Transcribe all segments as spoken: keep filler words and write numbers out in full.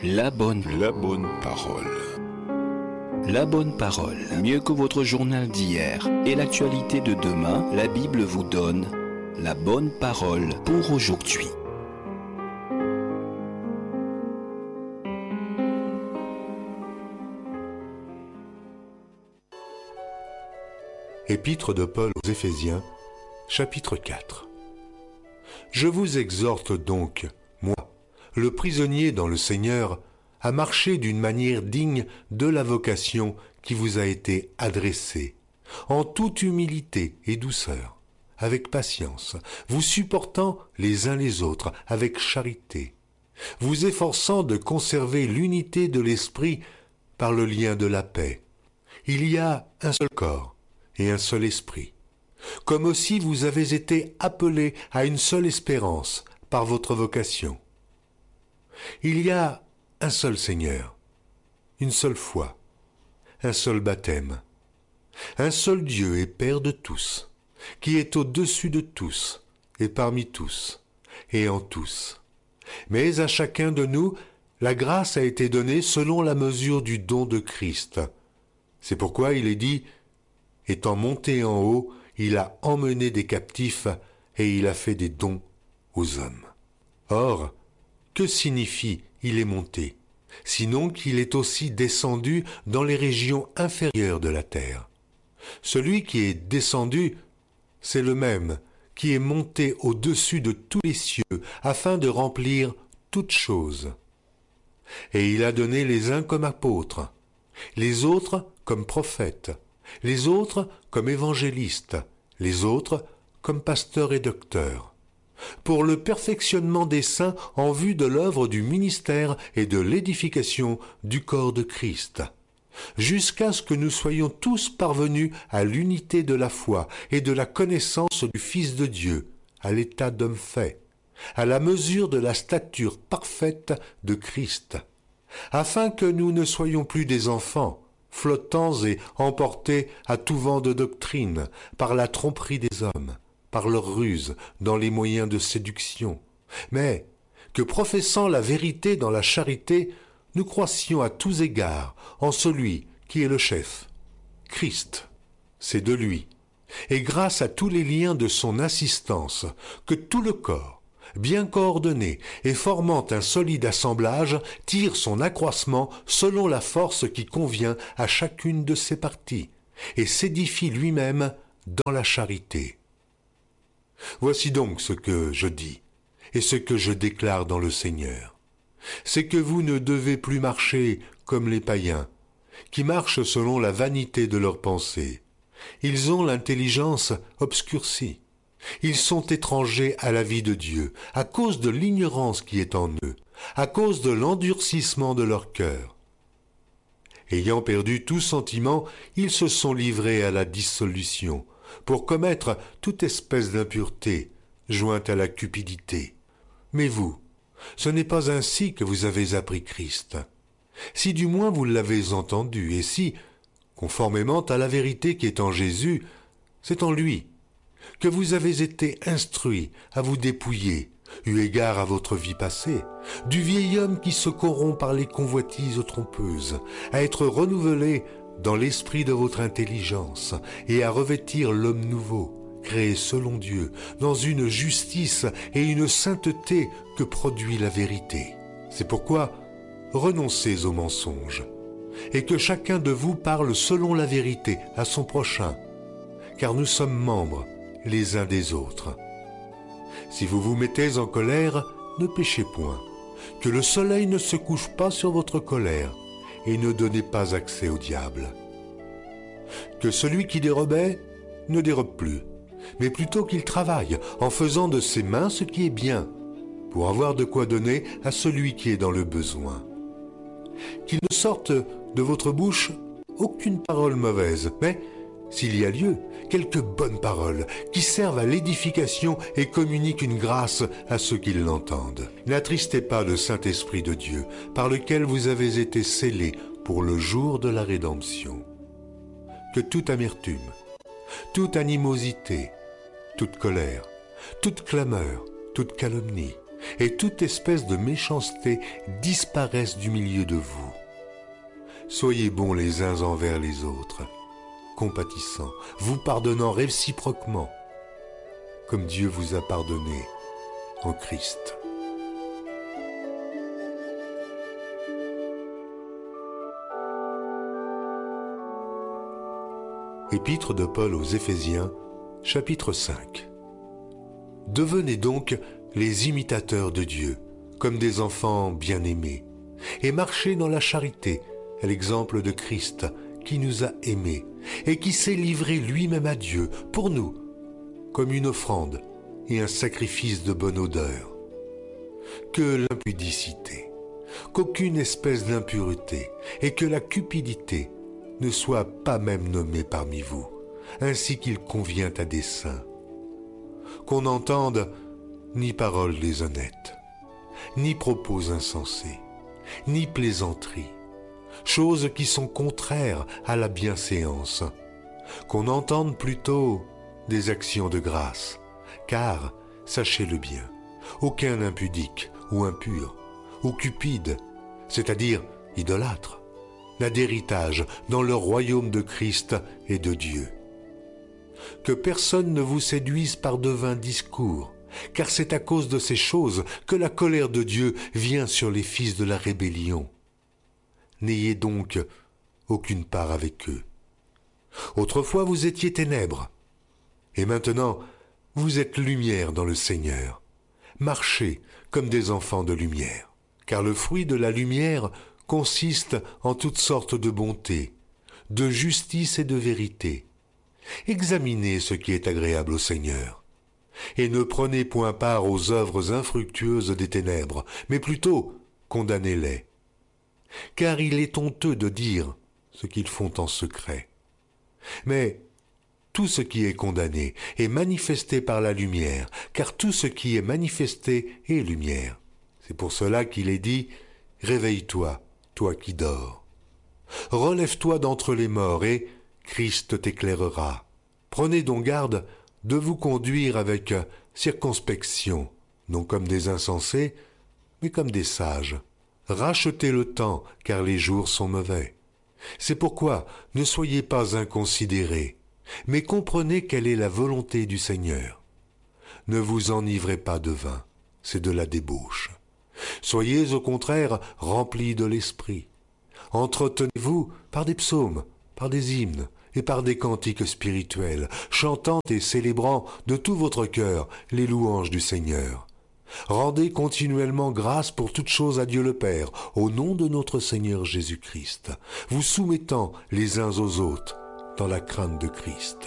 La bonne, la bonne parole. La bonne parole, mieux que votre journal d'hier et l'actualité de demain, la Bible vous donne la bonne parole pour aujourd'hui. Épître de Paul aux Éphésiens, chapitre quatre. Je vous exhorte donc, moi, le prisonnier dans le Seigneur, à marcher d'une manière digne de la vocation qui vous a été adressée, en toute humilité et douceur, avec patience, vous supportant les uns les autres avec charité, vous efforçant de conserver l'unité de l'esprit par le lien de la paix. Il y a un seul corps et un seul esprit, comme aussi vous avez été appelés à une seule espérance par votre vocation. Il y a un seul Seigneur, une seule foi, un seul baptême, un seul Dieu et Père de tous, qui est au-dessus de tous et parmi tous et en tous. Mais à chacun de nous, la grâce a été donnée selon la mesure du don de Christ. C'est pourquoi il est dit, étant monté en haut, il a emmené des captifs et il a fait des dons aux hommes. Or, que signifie « il est monté » sinon qu'il est aussi descendu dans les régions inférieures de la terre. Celui qui est descendu, c'est le même qui est monté au-dessus de tous les cieux afin de remplir toutes choses. Et il a donné les uns comme apôtres, les autres comme prophètes, les autres comme évangélistes, les autres comme pasteurs et docteurs, pour le perfectionnement des saints en vue de l'œuvre du ministère et de l'édification du corps de Christ, jusqu'à ce que nous soyons tous parvenus à l'unité de la foi et de la connaissance du Fils de Dieu, à l'état d'homme fait, à la mesure de la stature parfaite de Christ, afin que nous ne soyons plus des enfants, flottants et emportés à tout vent de doctrine par la tromperie des hommes, par leur ruse dans les moyens de séduction, mais que professant la vérité dans la charité, nous croissions à tous égards en celui qui est le chef, Christ. C'est de lui, et grâce à tous les liens de son assistance, que tout le corps, bien coordonné et formant un solide assemblage, tire son accroissement selon la force qui convient à chacune de ses parties, et s'édifie lui-même dans la charité. Voici donc ce que je dis, et ce que je déclare dans le Seigneur. C'est que vous ne devez plus marcher comme les païens, qui marchent selon la vanité de leurs pensées. Ils ont l'intelligence obscurcie. Ils sont étrangers à la vie de Dieu, à cause de l'ignorance qui est en eux, à cause de l'endurcissement de leur cœur. Ayant perdu tout sentiment, ils se sont livrés à la dissolution, pour commettre toute espèce d'impureté, jointe à la cupidité. Mais vous, ce n'est pas ainsi que vous avez appris Christ. Si du moins vous l'avez entendu, et si, conformément à la vérité qui est en Jésus, c'est en lui, que vous avez été instruits à vous dépouiller, eu égard à votre vie passée, du vieil homme qui se corrompt par les convoitises trompeuses, à être renouvelé dans l'esprit de votre intelligence, et à revêtir l'homme nouveau, créé selon Dieu, dans une justice et une sainteté que produit la vérité. C'est pourquoi renoncez aux mensonges, et que chacun de vous parle selon la vérité à son prochain, car nous sommes membres les uns des autres. Si vous vous mettez en colère, ne péchez point, que le soleil ne se couche pas sur votre colère, et ne donnez pas accès au diable. Que celui qui dérobait ne dérobe plus, mais plutôt qu'il travaille en faisant de ses mains ce qui est bien, pour avoir de quoi donner à celui qui est dans le besoin. Qu'il ne sorte de votre bouche aucune parole mauvaise, mais, s'il y a lieu, quelques bonnes paroles qui servent à l'édification et communiquent une grâce à ceux qui l'entendent. N'attristez pas le Saint-Esprit de Dieu, par lequel vous avez été scellés pour le jour de la rédemption. Que toute amertume, toute animosité, toute colère, toute clameur, toute calomnie, et toute espèce de méchanceté disparaisse du milieu de vous. Soyez bons les uns envers les autres, compatissants, vous pardonnant réciproquement, comme Dieu vous a pardonné en Christ. Épître de Paul aux Éphésiens, chapitre cinq. Devenez donc les imitateurs de Dieu, comme des enfants bien-aimés, et marchez dans la charité, à l'exemple de Christ, qui nous a aimés, et qui s'est livré lui-même à Dieu, pour nous, comme une offrande et un sacrifice de bonne odeur. Que l'impudicité, qu'aucune espèce d'impureté, et que la cupidité ne soit pas même nommée parmi vous, ainsi qu'il convient à des saints. Qu'on n'entende ni paroles déshonnêtes, ni propos insensés, ni plaisanteries, choses qui sont contraires à la bienséance, qu'on entende plutôt des actions de grâce, car, sachez-le bien, aucun impudique ou impur, ou cupide, c'est-à-dire idolâtre, n'a d'héritage dans le royaume de Christ et de Dieu. Que personne ne vous séduise par de vains discours, car c'est à cause de ces choses que la colère de Dieu vient sur les fils de la rébellion. N'ayez donc aucune part avec eux. Autrefois vous étiez ténèbres, et maintenant vous êtes lumière dans le Seigneur. Marchez comme des enfants de lumière, car le fruit de la lumière consiste en toutes sortes de bonté, de justice et de vérité. Examinez ce qui est agréable au Seigneur, et ne prenez point part aux œuvres infructueuses des ténèbres, mais plutôt condamnez-les. Car il est honteux de dire ce qu'ils font en secret. Mais tout ce qui est condamné est manifesté par la lumière, car tout ce qui est manifesté est lumière. C'est pour cela qu'il est dit « Réveille-toi, toi qui dors. Relève-toi d'entre les morts, et Christ t'éclairera. Prenez donc garde de vous conduire avec circonspection, non comme des insensés, mais comme des sages. Rachetez le temps, car les jours sont mauvais. C'est pourquoi ne soyez pas inconsidérés, mais comprenez quelle est la volonté du Seigneur. Ne vous enivrez pas de vin, c'est de la débauche. Soyez au contraire remplis de l'esprit. Entretenez-vous par des psaumes, par des hymnes et par des cantiques spirituels, chantant et célébrant de tout votre cœur les louanges du Seigneur. Rendez continuellement grâce pour toutes choses à Dieu le Père, au nom de notre Seigneur Jésus-Christ, vous soumettant les uns aux autres dans la crainte de Christ.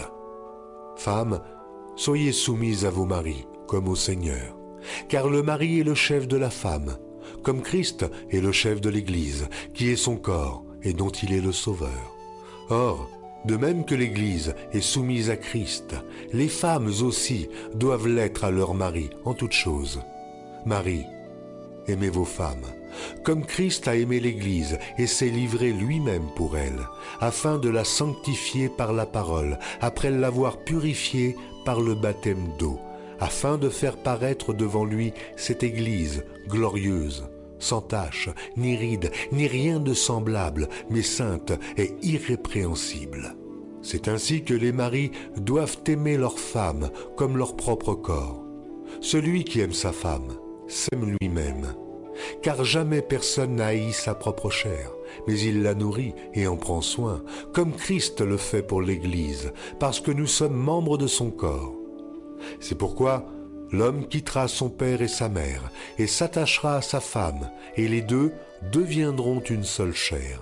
Femmes, soyez soumises à vos maris comme au Seigneur, car le mari est le chef de la femme, comme Christ est le chef de l'Église, qui est son corps et dont il est le Sauveur. Or, de même que l'Église est soumise à Christ, les femmes aussi doivent l'être à leur mari en toutes choses. Marie, aimez vos femmes, comme Christ a aimé l'Église et s'est livré lui-même pour elle, afin de la sanctifier par la parole, après l'avoir purifiée par le baptême d'eau, afin de faire paraître devant lui cette Église glorieuse, sans tache, ni ride, ni rien de semblable, mais sainte et irrépréhensible. C'est ainsi que les maris doivent aimer leur femme comme leur propre corps. Celui qui aime sa femme s'aime lui-même, car jamais personne n'a haï sa propre chair, mais il la nourrit et en prend soin, comme Christ le fait pour l'Église, parce que nous sommes membres de son corps. C'est pourquoi l'homme quittera son père et sa mère, et s'attachera à sa femme, et les deux deviendront une seule chair.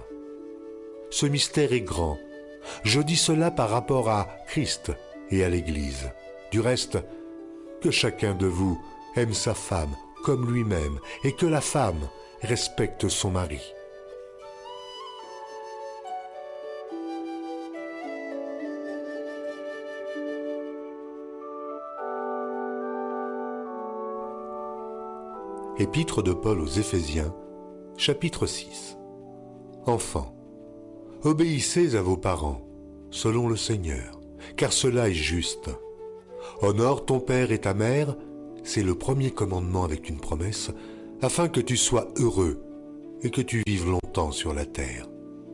Ce mystère est grand. Je dis cela par rapport à Christ et à l'Église. Du reste, que chacun de vous aime sa femme comme lui-même, et que la femme respecte son mari. Épître de Paul aux Éphésiens, chapitre six. Enfants, obéissez à vos parents, selon le Seigneur, car cela est juste. Honore ton père et ta mère, c'est le premier commandement avec une promesse, afin que tu sois heureux et que tu vives longtemps sur la terre.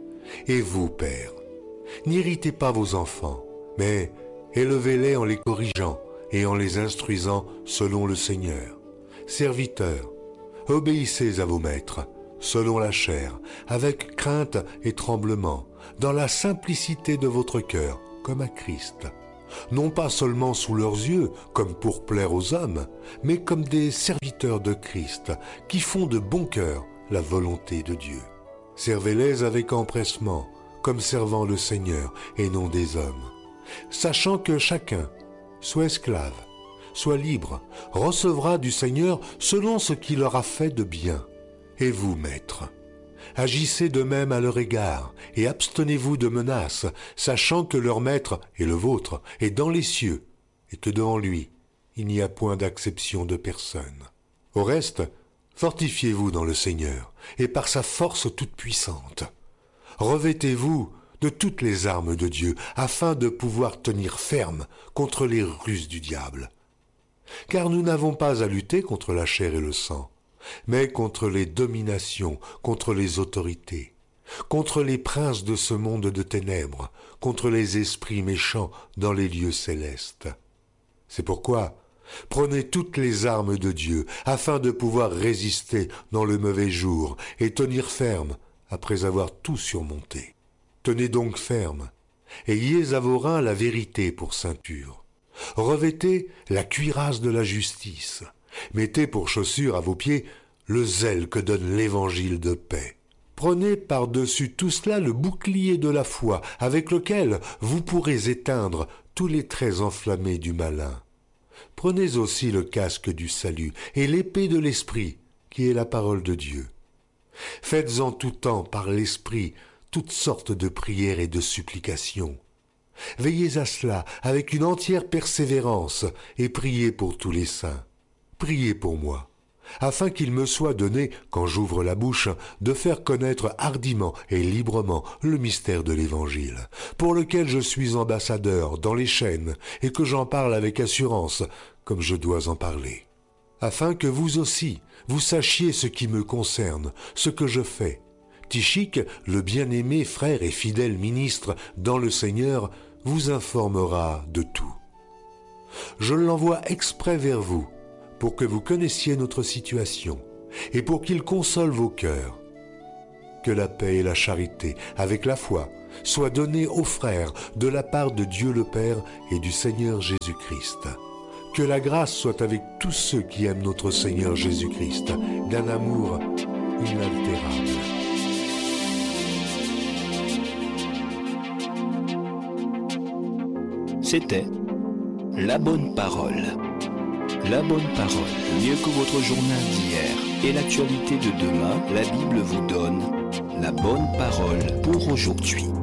Et vous, pères, n'irritez pas vos enfants, mais élevez-les en les corrigeant et en les instruisant selon le Seigneur. Serviteurs, obéissez à vos maîtres, selon la chair, avec crainte et tremblement, dans la simplicité de votre cœur, comme à Christ. Non pas seulement sous leurs yeux, comme pour plaire aux hommes, mais comme des serviteurs de Christ, qui font de bon cœur la volonté de Dieu. Servez-les avec empressement, comme servant le Seigneur et non des hommes, sachant que chacun, soit esclave, soit libre, recevra du Seigneur selon ce qu'il aura fait de bien. Et vous, maîtres, agissez de même à leur égard et abstenez-vous de menaces, sachant que leur maître et le vôtre est dans les cieux et que devant lui, il n'y a point d'acception de personne. Au reste, fortifiez-vous dans le Seigneur et par sa force toute puissante. Revêtez-vous de toutes les armes de Dieu afin de pouvoir tenir ferme contre les ruses du diable. Car nous n'avons pas à lutter contre la chair et le sang, mais contre les dominations, contre les autorités, contre les princes de ce monde de ténèbres, contre les esprits méchants dans les lieux célestes. C'est pourquoi prenez toutes les armes de Dieu afin de pouvoir résister dans le mauvais jour et tenir ferme après avoir tout surmonté. Tenez donc ferme, ayez à vos reins la vérité pour ceinture. Revêtez la cuirasse de la justice. Mettez pour chaussure à vos pieds le zèle que donne l'évangile de paix. Prenez par-dessus tout cela le bouclier de la foi, avec lequel vous pourrez éteindre tous les traits enflammés du malin. Prenez aussi le casque du salut et l'épée de l'esprit, qui est la parole de Dieu. Faites en tout temps par l'esprit toutes sortes de prières et de supplications. Veillez à cela avec une entière persévérance et priez pour tous les saints. Priez pour moi, afin qu'il me soit donné, quand j'ouvre la bouche, de faire connaître hardiment et librement le mystère de l'Évangile, pour lequel je suis ambassadeur dans les chaînes et que j'en parle avec assurance, comme je dois en parler. Afin que vous aussi, vous sachiez ce qui me concerne, ce que je fais. Tychique, le bien-aimé frère et fidèle ministre dans le Seigneur, vous informera de tout. Je l'envoie exprès vers vous, pour que vous connaissiez notre situation, et pour qu'il console vos cœurs. Que la paix et la charité, avec la foi, soient données aux frères de la part de Dieu le Père et du Seigneur Jésus-Christ. Que la grâce soit avec tous ceux qui aiment notre Seigneur Jésus-Christ, d'un amour inaltérable. C'était La Bonne Parole. La Bonne Parole, mieux que votre journal d'hier et l'actualité de demain, la Bible vous donne la bonne parole pour aujourd'hui.